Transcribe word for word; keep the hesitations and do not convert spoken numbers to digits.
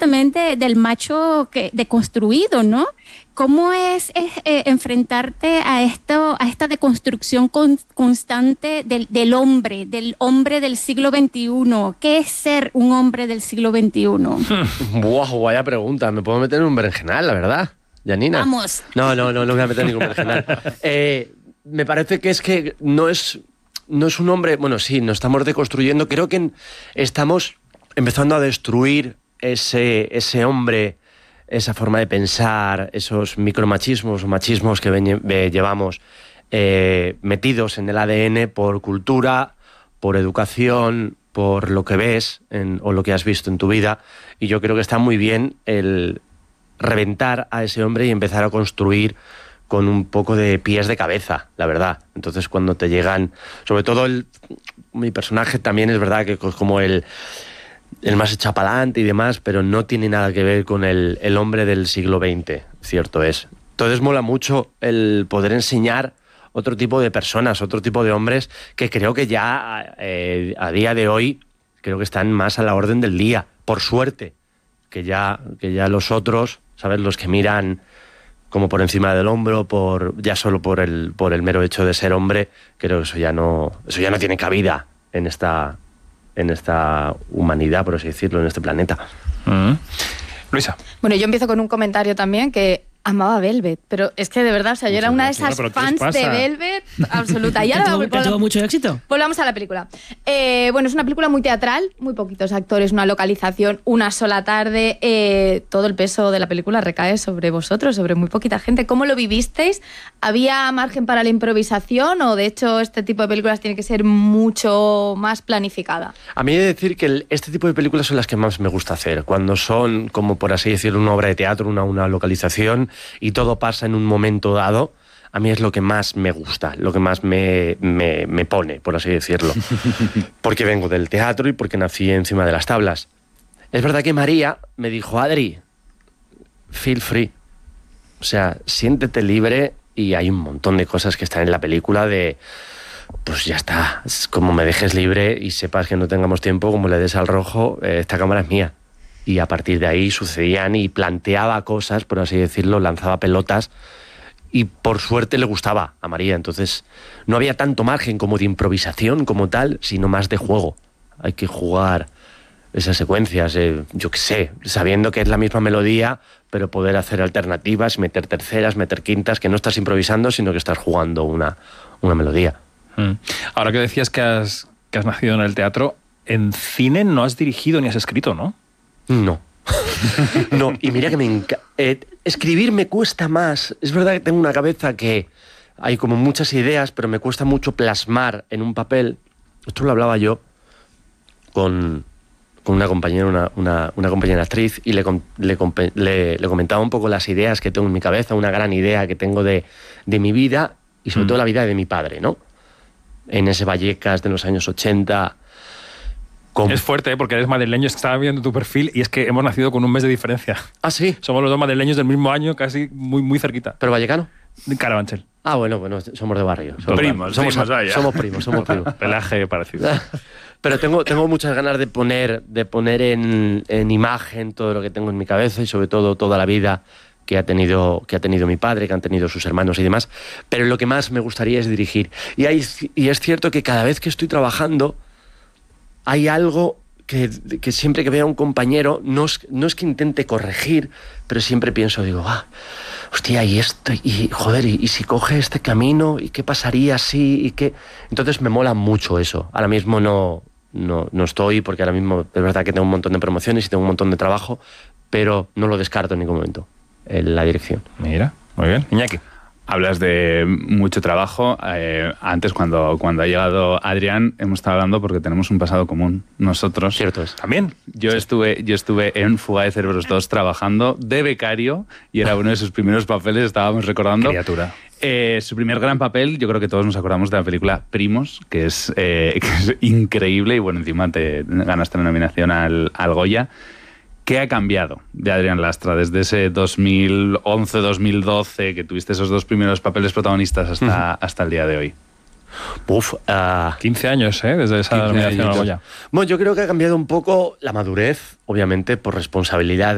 precisamente del macho que, deconstruido, ¿no? ¿Cómo es, es eh, enfrentarte a esto, a esta deconstrucción con, constante del, del hombre, del hombre del siglo veintiuno? ¿Qué es ser un hombre del siglo veintiuno? Buah, vaya pregunta. Me puedo meter en un berenjenal, la verdad, Janina. Vamos. No, no, no, no me voy a meter en ningún berenjenal. Eh, me parece que es que no es, no es un hombre... Bueno, sí, nos estamos deconstruyendo. Creo que estamos empezando a destruir ese, ese hombre, esa forma de pensar, esos micromachismos o machismos que ven, ve, llevamos eh, metidos en el A D N por cultura, por educación, por lo que ves en, o lo que has visto en tu vida. Y yo creo que está muy bien el reventar a ese hombre y empezar a construir con un poco de pies de cabeza, la verdad. Entonces, cuando te llegan... Sobre todo el, mi personaje también es verdad que es como el... el más echapalante y demás, pero no tiene nada que ver con el, el hombre del siglo veinte, cierto es. Entonces mola mucho el poder enseñar otro tipo de personas, otro tipo de hombres que creo que ya eh, a día de hoy creo que están más a la orden del día, por suerte, que ya, que ya los otros, ¿sabes? Los que miran como por encima del hombro, por ya solo por el, por el mero hecho de ser hombre, creo que eso ya no, eso ya no tiene cabida en esta... en esta humanidad, por así decirlo, en este planeta. Mm. Luisa. Bueno, yo empiezo con un comentario también que amaba Velvet, pero es que de verdad, o sea, yo era una de esas fans de Velvet absoluta. Y ahora ¿Que tuvo mucho éxito? Volvamos a la película. Eh, bueno, es una película muy teatral, muy poquitos actores, una localización, una sola tarde. Eh, todo el peso de la película recae sobre vosotros, sobre muy poquita gente. ¿Cómo lo vivisteis? ¿Había margen para la improvisación o de hecho este tipo de películas tiene que ser mucho más planificada? A mí he de decir que el, este tipo de películas son las que más me gusta hacer, cuando son, como por así decirlo, una obra de teatro, una, una localización y todo pasa en un momento dado. A mí es lo que más me gusta, lo que más me, me, me pone, por así decirlo. Porque vengo del teatro y porque nací encima de las tablas. Es verdad que María me dijo, Adri, feel free. O sea, siéntete libre y hay un montón de cosas que están en la película de... Pues ya está, es como me dejes libre y sepas que no tengamos tiempo, como le des al rojo, eh, esta cámara es mía. Y a partir de ahí sucedían y planteaba cosas, por así decirlo, lanzaba pelotas y por suerte le gustaba a María. Entonces no había tanto margen como de improvisación como tal, sino más de juego. Hay que jugar esas secuencias, eh, yo qué sé, sabiendo que es la misma melodía, pero poder hacer alternativas, meter terceras, meter quintas, que no estás improvisando, sino que estás jugando una, una melodía. Mm. Ahora que decías que has, que has nacido en el teatro, en cine no has dirigido ni has escrito, ¿no? No. No, y mira que me encanta. Eh, escribir me cuesta más. Es verdad que tengo una cabeza que hay como muchas ideas, pero me cuesta mucho plasmar en un papel. Esto lo hablaba yo con, con una compañera, una, una, una compañera actriz, y le, le, le, le comentaba un poco las ideas que tengo en mi cabeza, una gran idea que tengo de, de mi vida y sobre mm. todo la vida de mi padre, ¿no? En ese Vallecas de los años ochenta. ¿Cómo? Es fuerte, ¿eh? Porque eres madrileño, es que estaba viendo tu perfil y es que hemos nacido con un mes de diferencia. ¿Ah, sí? Somos los dos madrileños del mismo año, casi muy, muy cerquita. ¿Pero vallecano? Carabanchel. Ah, bueno, bueno, somos de barrio. Somos primos, somos, primos, somos, somos primos, somos primos. Pelaje parecido. Pero tengo, tengo muchas ganas de poner, de poner en, en imagen todo lo que tengo en mi cabeza y sobre todo toda la vida que ha tenido, que ha tenido mi padre, que han tenido sus hermanos y demás. Pero lo que más me gustaría es dirigir. Y, hay, y es cierto que cada vez que estoy trabajando hay algo que, que siempre que veo a un compañero, no es, no es que intente corregir, pero siempre pienso, digo, ah, hostia, y esto, y joder, y, y si coge este camino, y qué pasaría así, y qué... Entonces me mola mucho eso. Ahora mismo no, no, no estoy, porque ahora mismo es verdad que tengo un montón de promociones y tengo un montón de trabajo, pero no lo descarto en ningún momento, en la dirección. Mira, muy bien. Iñaki. Hablas de mucho trabajo. Eh, antes, cuando, cuando ha llegado Adrián, hemos estado hablando porque tenemos un pasado común. Nosotros... Cierto es. También. Yo, sí. estuve, yo estuve en Fuga de Cerebros dos trabajando de becario y era uno de sus primeros papeles, estábamos recordando. Criatura. Eh, su primer gran papel, yo creo que todos nos acordamos de la película Primos, que es, eh, que es increíble y bueno, encima te ganaste la nominación al, al Goya. ¿Qué ha cambiado de Adrián Lastra desde ese dos mil once dos mil doce que tuviste esos dos primeros papeles protagonistas hasta, uh-huh. hasta el día de hoy? Uf, uh, quince años, ¿eh? Desde esa nominación al Goya. Bueno, yo creo que ha cambiado un poco la madurez, obviamente, por responsabilidad